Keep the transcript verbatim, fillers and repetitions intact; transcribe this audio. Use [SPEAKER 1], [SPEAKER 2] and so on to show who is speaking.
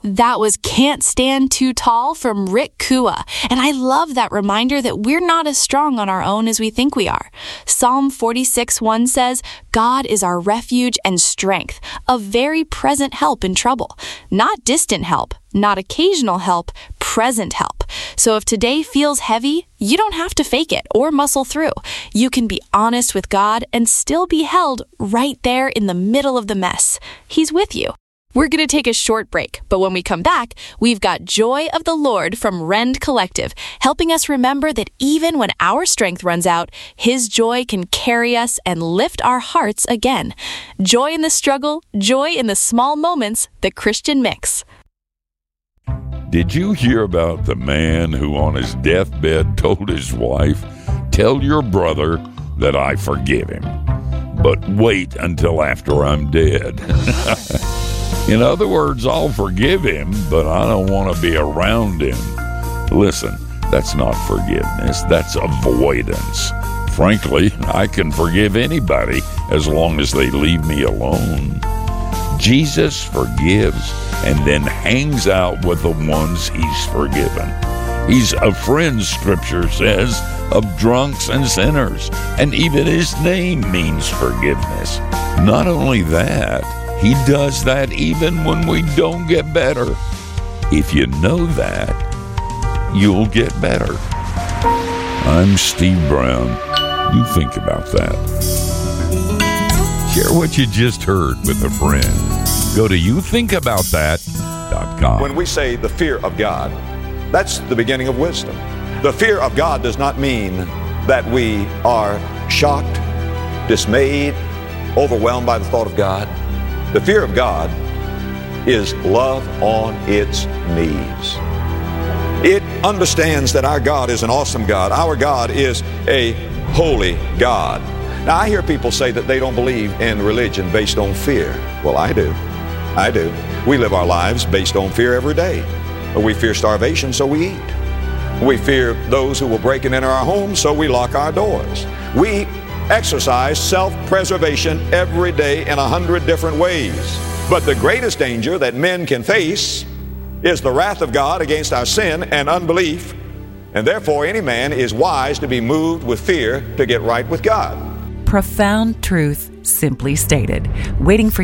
[SPEAKER 1] That was Can't Stand Too Tall from Rick Kua. And I love that reminder that we're not as strong on our own as we think we are. Psalm forty-six one says, God is our refuge and strength, a very present help in trouble. Not distant help, not occasional help, present help. So if today feels heavy, you don't have to fake it or muscle through. You can be honest with God and still be held right there in the middle of the mess. He's with you. We're going to take a short break, but when we come back, we've got Joy of the Lord from Rend Collective, helping us remember that even when our strength runs out, His joy can carry us and lift our hearts again. Joy in the struggle, joy in the small moments, the Christian mix.
[SPEAKER 2] Did you hear about the man who on his deathbed told his wife, "Tell your brother that I forgive him, but wait until after I'm dead"? In other words, I'll forgive him, but I don't want to be around him. Listen, that's not forgiveness. That's avoidance. Frankly, I can forgive anybody as long as they leave me alone. Jesus forgives and then hangs out with the ones He's forgiven. He's a friend, Scripture says, of drunks and sinners, and even His name means forgiveness. Not only that, He does that even when we don't get better. If you know that, you'll get better. I'm Steve Brown. You think about that. Share what you just heard with a friend. Go to you think about that dot com.
[SPEAKER 3] When we say the fear of God, that's the beginning of wisdom. The fear of God does not mean that we are shocked, dismayed, overwhelmed by the thought of God. The fear of God is love on its knees. It understands that our God is an awesome God. Our God is a holy God. Now, I hear people say that they don't believe in religion based on fear. Well, I do. I do. We live our lives based on fear every day. We fear starvation, so we eat. We fear those who will break into our homes, so we lock our doors. We exercise self-preservation every day in a hundred different ways. But the greatest danger that men can face is the wrath of God against our sin and unbelief. And therefore, any man is wise to be moved with fear to get right with God.
[SPEAKER 4] Profound truth, simply stated. Waiting for